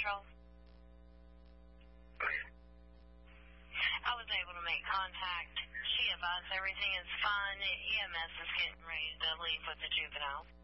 Patrol? I was able to make contact. She advised everything is fine. EMS is getting ready to leave with the juvenile.